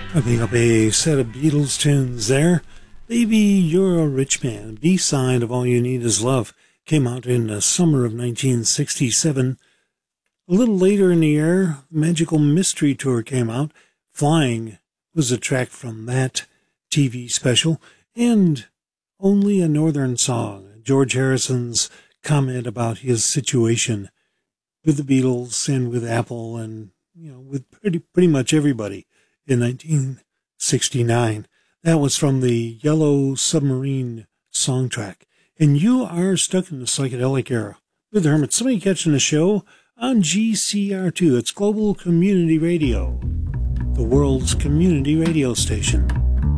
Wrapping up a set of Beatles tunes there. Baby, You're a Rich Man, B-side of All You Need Is Love, came out in the summer of 1967. A little later in the year, Magical Mystery Tour came out. Flying was a track from that TV special, and Only a Northern Song, George Harrison's comment about his situation with the Beatles and with Apple and, with pretty much everybody in 1969. That was from the Yellow Submarine song track. And you are stuck in the psychedelic era with Hermit. Somebody catching the show on GCR2. It's Global Community Radio, the world's community radio station.